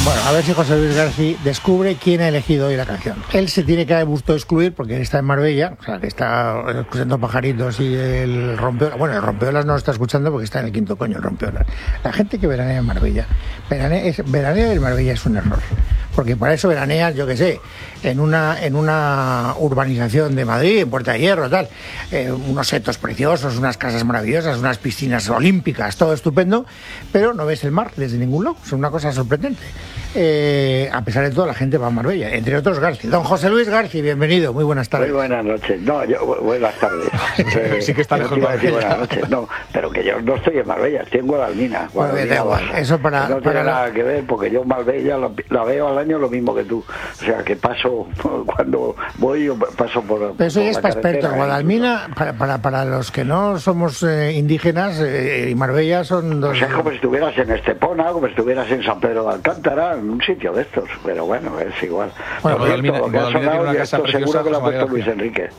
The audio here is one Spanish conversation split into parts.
Bueno, a ver si José Luis García descubre quién ha elegido hoy la canción. Él se tiene que autoexcluir porque él está en Marbella, o sea, que está escuchando pajaritos y el rompeolas. Bueno, el rompeolas no lo está escuchando porque está en el quinto coño, el rompeolas. La gente que veranea en Marbella, veranear en Marbella es un error. Porque para eso veraneas, yo qué sé, en una urbanización de Madrid, en Puerta de Hierro, tal, unos setos preciosos, unas casas maravillosas, unas piscinas olímpicas, todo estupendo, pero no ves el mar desde ningún lado, es una cosa sorprendente. A pesar de todo, la gente va a Marbella, entre otros García. Don José Luis García, bienvenido, muy buenas tardes. Muy buenas noches. No, buenas tardes. Sí que está lejos de buenas noches. No, pero que yo no estoy en Marbella, estoy en Guadalmina. Bueno, da igual. Eso para, no tiene nada que ver, porque yo Marbella la veo al año lo mismo que tú. O sea, que paso, cuando voy, yo paso por. Pero eso ya es para expertos. Guadalmina, para los que no somos indígenas, y Marbella son dos. O sea, es como si estuvieras en Estepona, como si estuvieras en San Pedro de Alcántara, en un sitio de estos. Pero bueno, es igual. Bueno, Guadalmina tiene una casa preciosa, seguro que lo ha puesto Luis Enrique.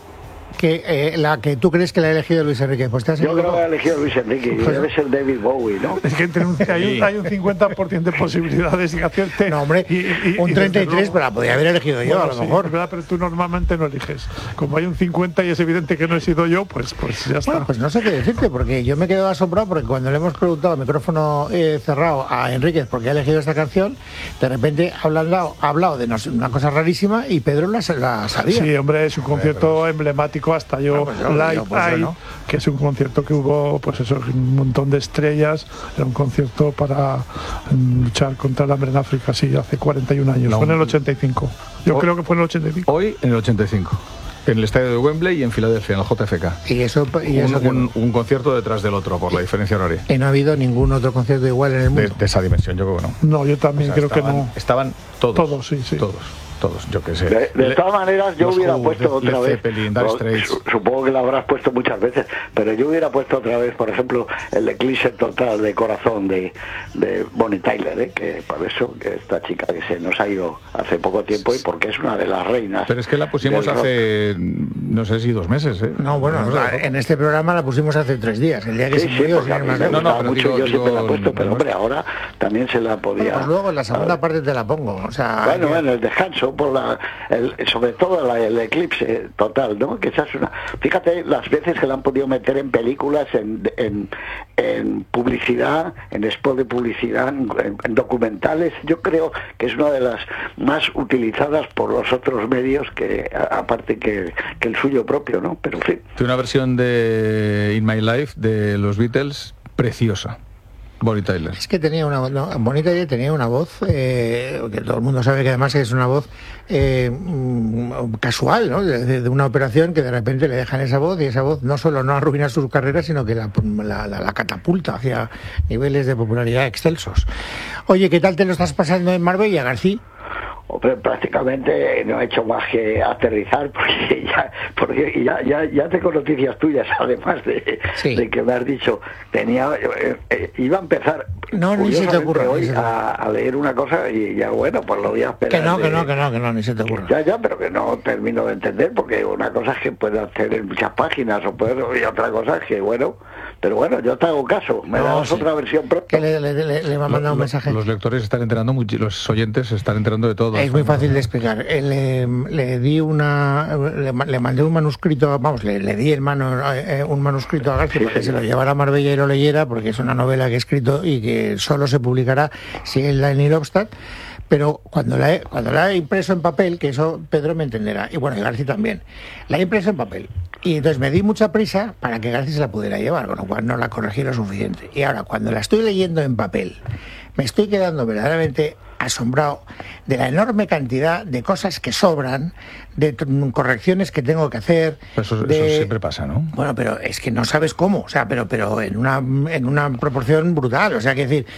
La que tú crees que la ha elegido Luis Enrique, pues te has yo creo que ha elegido Luis Enrique, y debe ser David Bowie, ¿no? Es que hay un 50% de posibilidades de hacerte. No, hombre, un 33, pero la podría haber elegido yo, bueno, a lo mejor. Es verdad, pero tú normalmente no eliges. Como hay un 50 y es evidente que no he sido yo, pues ya está. Bueno, pues no sé qué decirte, porque yo me he quedado asombrado porque cuando le hemos preguntado al micrófono cerrado a Enríquez por qué ha elegido esta canción, de repente ha hablado de una cosa rarísima y Pedro la sabía. Sí, hombre, es un concierto emblemático. Hasta yo, Live Aid, que es un concierto que hubo, pues eso, un montón de estrellas. Era un concierto para luchar contra el hambre en África, sí, hace 41 años. Fue en el 85. Yo creo que fue en el 85. Hoy en el 85. En el estadio de Wembley y en Filadelfia, en el JFK. Y eso un concierto detrás del otro, por la diferencia horaria. ¿Y no ha habido ningún otro concierto igual en el mundo? De esa dimensión, yo creo que no. No, yo también creo que no. Estaban todos. Todos, sí. Todos, yo qué sé. De todas maneras, yo hubiera puesto otra vez. Zeppelin, supongo que la habrás puesto muchas veces, pero yo hubiera puesto otra vez, por ejemplo, el eclipse total de corazón de Bonnie Tyler, que por eso, que esta chica que se nos ha ido hace poco tiempo y porque es una de las reinas. Pero es que la pusimos hace, no sé si 2 meses, ¿eh? No, bueno, en este programa la pusimos hace 3 días, el día que se murió. Yo siempre la he puesto, pero hombre, ahora también se la podía. Pues luego en la segunda parte te la pongo, o sea. Bueno, en el descanso. Sobre todo el eclipse total, ¿no? Que esa es una. Fíjate las veces que la han podido meter en películas, en publicidad, en spot de publicidad, en documentales. Yo creo que es una de las más utilizadas por los otros medios, que aparte que el suyo propio, ¿no? Pero en fin. Tiene una versión de In My Life de los Beatles preciosa. Bonnie Tyler. Es que Bonnie Tyler tenía una voz que todo el mundo sabe que además es una voz casual, ¿no? De una operación que de repente le dejan esa voz, y esa voz no solo no arruina su carrera, sino que la catapulta hacia niveles de popularidad excelsos. Oye, ¿qué tal te lo estás pasando en Marbella, García? Hombre, prácticamente no he hecho más que aterrizar, porque ya tengo noticias tuyas, además de que me has dicho. Iba a empezar ni se te ocurra, hoy a leer una cosa y ya, bueno, pues lo voy a esperar. Que no, ni se te ocurra. Ya, pero que no termino de entender, porque una cosa es que puedo hacer en muchas páginas, y otra cosa es que, bueno, pero bueno, yo te hago caso, me das otra versión pronto. Que le va a mandar un mensaje. Los lectores están enterando, los oyentes se están enterando de todo. Es muy fácil de explicar. Le mandé un manuscrito, le di en mano un manuscrito a García para que se lo llevara a Marbella y lo leyera, porque es una novela que he escrito y que solo se publicará si es la en Ilobstadt. Pero cuando la he impreso en papel, que eso Pedro me entenderá, y bueno, y García también, la he impreso en papel. Y entonces me di mucha prisa para que García se la pudiera llevar, con lo cual no la corregí lo suficiente. Y ahora, cuando la estoy leyendo en papel, me estoy quedando verdaderamente asombrado de la enorme cantidad de cosas que sobran, de correcciones que tengo que hacer. Eso siempre pasa, ¿no? Bueno, pero es que no sabes cómo, o sea, pero en una proporción brutal, o sea, que decir,